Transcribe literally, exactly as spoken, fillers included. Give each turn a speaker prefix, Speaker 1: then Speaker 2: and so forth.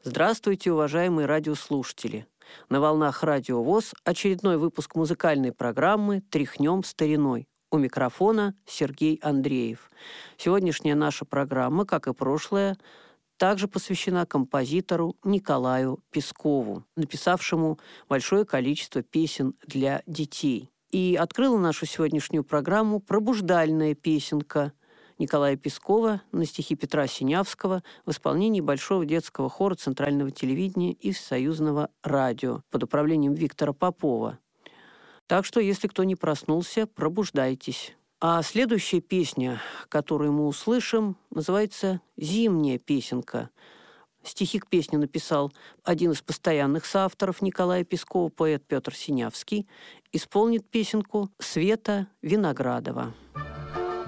Speaker 1: Здравствуйте, уважаемые радиослушатели! На волнах Радио ВОС очередной выпуск музыкальной программы «Тряхнем стариной». У микрофона Сергей Андреев. Сегодняшняя наша программа, как и прошлая, также посвящена композитору Николаю Пескову, написавшему большое количество песен для детей. И открыла нашу сегодняшнюю программу пробуждальная песенка Николая Пескова на стихи Петра Синявского в исполнении Большого детского хора Центрального телевидения и Союзного радио под управлением Виктора Попова. Так что, если кто не проснулся, пробуждайтесь. А следующая песня, которую мы услышим, называется «Зимняя песенка». Стихи к песне написал один из постоянных соавторов Николая Пескова, поэт Петр Синявский. Исполнит песенку Света Виноградова.